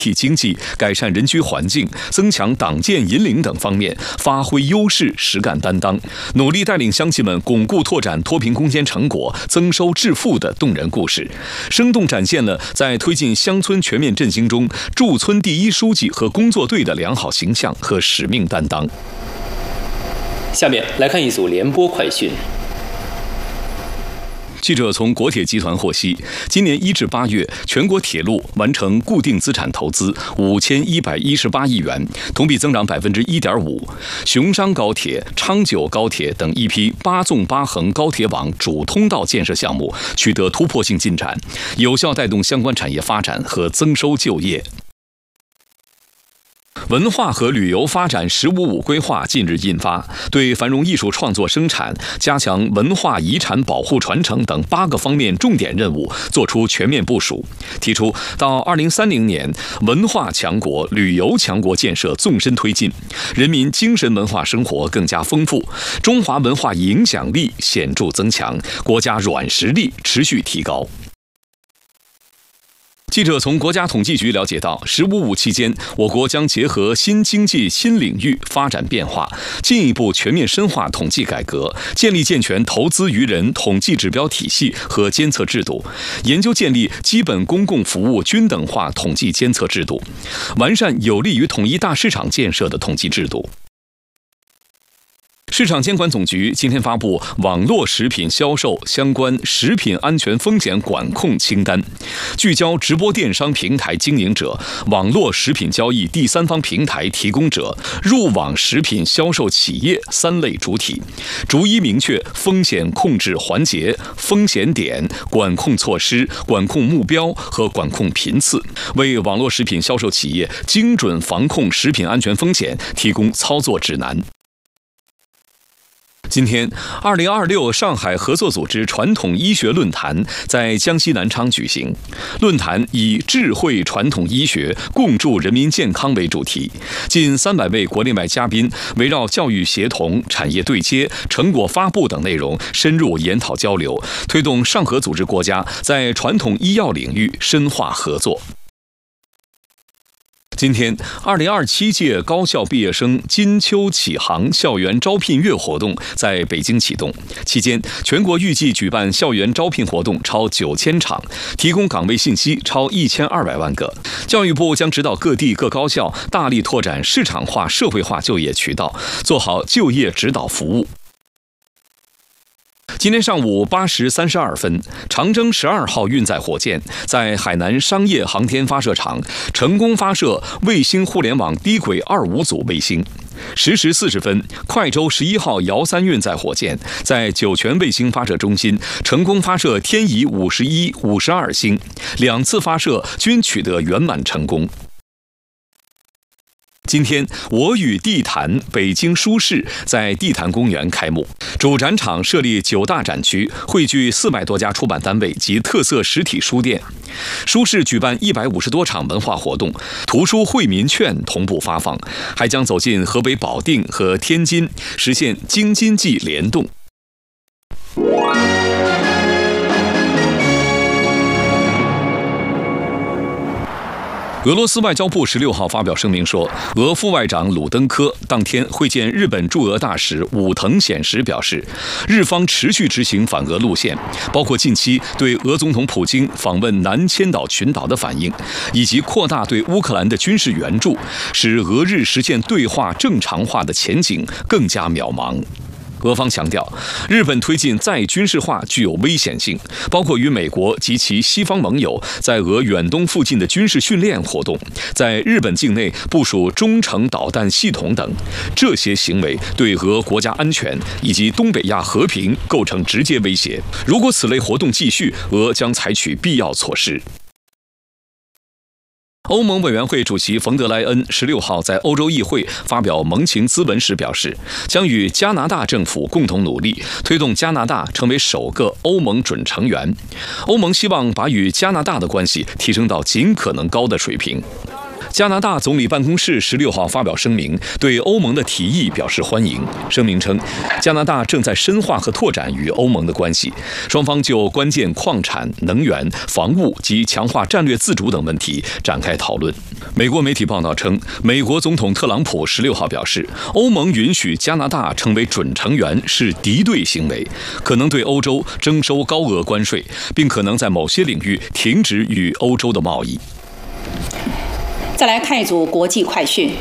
体经济、改善人居环境、增强党建引领等方面发挥优势、实干担当，努力带领乡亲们巩固拓展脱贫攻坚成果、增收致富的动人故事，生动展现了在推进乡村全面振兴中驻村第一书记和工作队的良好形象和使命担当。 下面来看一组联播快讯。 记者从国铁集团获悉，今年1至8月，全国铁路完成固定资产投资5118亿元，同比增长1.5%。雄商高铁、昌九高铁等一批8纵8横高铁网主通道建设项目取得突破性进展，有效带动相关产业发展和增收就业。文化和旅游发展“15+5”规划近日印发，对繁荣艺术创作生产、加强文化遗产保护传承等8个方面重点任务作出全面部署，提出到2030年，文化强国、旅游强国建设纵深推进，人民精神文化生活更加丰富，中华文化影响力显著增强，国家软实力持续提高。记者从国家统计局了解到，“15+5”期间，我国将结合新经济新领域发展变化，进一步全面深化统计改革，建立健全投资于人统计指标体系和监测制度，研究建立基本公共服务均等化统计监测制度，完善有利于统一大市场建设的统计制度。市场监管总局今天发布网络食品销售相关食品安全风险管控清单，聚焦直播电商平台经营者、网络食品交易第三方平台提供者、入网食品销售企业3类主体，逐一明确风险控制环节、风险点、管控措施、管控目标和管控频次，为网络食品销售企业精准防控食品安全风险提供操作指南。今天，2026上海合作组织传统医学论坛在江西南昌举行。论坛以智慧传统医学，共筑人民健康为主题，近300位国内外嘉宾围绕教育协同、产业对接、成果发布等内容深入研讨交流，推动上合组织国家在传统医药领域深化合作。今天，2027届高校毕业生金秋启航校园招聘月活动在北京启动。期间，全国预计举办校园招聘活动超9000场，提供岗位信息超1200万个。教育部将指导各地各高校大力拓展市场化、社会化就业渠道，做好就业指导服务。今天上午8时32分，长征12号运载火箭在海南商业航天发射场成功发射卫星互联网低轨25组卫星。10时40分，快舟11号遥3运载火箭在酒泉卫星发射中心成功发射天仪51、52星，2次发射均取得圆满成功。今天，我与地坛北京书市在地坛公园开幕。主展场设立9大展区，汇聚400多家出版单位及特色实体书店。书市举办150多场文化活动，图书惠民券同步发放，还将走进河北保定和天津，实现京津冀联动。俄罗斯外交部16号发表声明说，俄副外长鲁登科当天会见日本驻俄大使武藤显时表示，日方持续执行反俄路线，包括近期对俄总统普京访问南千岛群岛的反应，以及扩大对乌克兰的军事援助，使俄日实现对话正常化的前景更加渺茫。俄方强调，日本推进再军事化具有危险性，包括与美国及其西方盟友在俄远东附近的军事训练活动，在日本境内部署中程导弹系统等。这些行为对俄国家安全以及东北亚和平构成直接威胁。如果此类活动继续，俄将采取必要措施。欧盟委员会主席冯德莱恩16号在欧洲议会发表盟情咨文时表示，将与加拿大政府共同努力，推动加拿大成为首个欧盟准成员。欧盟希望把与加拿大的关系提升到尽可能高的水平。 加拿大总理办公室16号发表声明，对欧盟的提议表示欢迎。声明称，加拿大正在深化和拓展与欧盟的关系，双方就关键矿产、能源、防务及强化战略自主等问题展开讨论。美国媒体报道称，美国总统特朗普16号表示，欧盟允许加拿大成为准成员是敌对行为，可能对欧洲征收高额关税，并可能在某些领域停止与欧洲的贸易。 再来看一组国际快讯。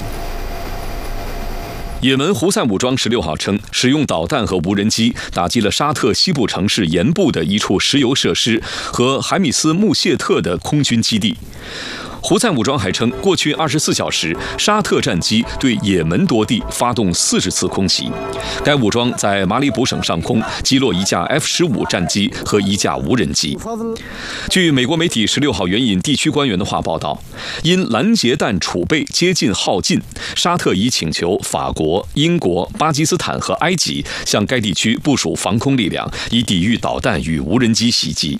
也门胡塞武装16号称，使用导弹和无人机打击了沙特西部城市盐部的一处石油设施和海米斯穆谢特的空军基地。胡塞武装还称，过去24小时，沙特战机对也门多地发动40次空袭。该武装在马里卜省上空击落一架 F-15战机和一架无人机。据美国媒体16号援引地区官员的话报道，因拦截弹储备接近耗尽，沙特已请求法国、英国、巴基斯坦和埃及向该地区部署防空力量，以抵御导弹与无人机袭击。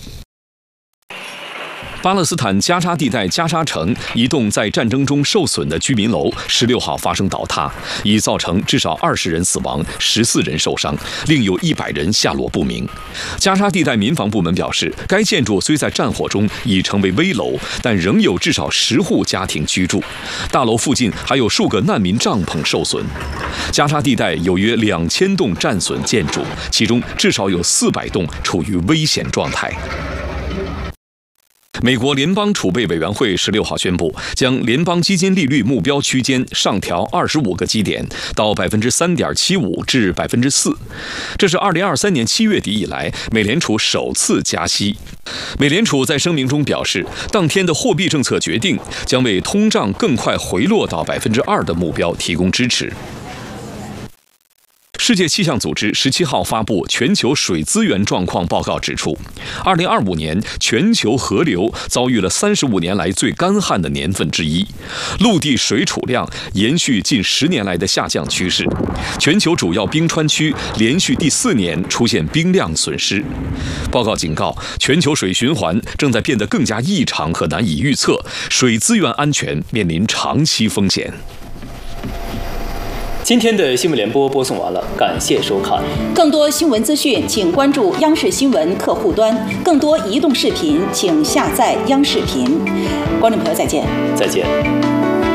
巴勒斯坦加沙地带加沙城一栋在战争中受损的居民楼16号发生倒塌，已造成至少20人死亡，14人受伤，另有100人下落不明。加沙地带民防部门表示，该建筑虽在战火中已成为危楼，但仍有至少10户家庭居住。大楼附近还有数个难民帐篷受损。加沙地带有约2000栋战损建筑，其中至少有400栋处于危险状态。美国联邦储备委员会16号宣布，将联邦基金利率目标区间上调25个基点，到3.75%至4%。这是2023年7月底以来美联储首次加息。美联储在声明中表示，当天的货币政策决定将为通胀更快回落到2%的目标提供支持。世界气象组织17号发布全球水资源状况报告，指出，2025年全球河流遭遇了35年来最干旱的年份之一，陆地水储量延续近10年来的下降趋势，全球主要冰川区连续第4年出现冰量损失。报告警告，全球水循环正在变得更加异常和难以预测，水资源安全面临长期风险。 今天的新闻联播播送完了，感谢收看。 更多新闻资讯，请关注央视新闻客户端；更多移动视频，请下载央视频。观众朋友，再见。 再见。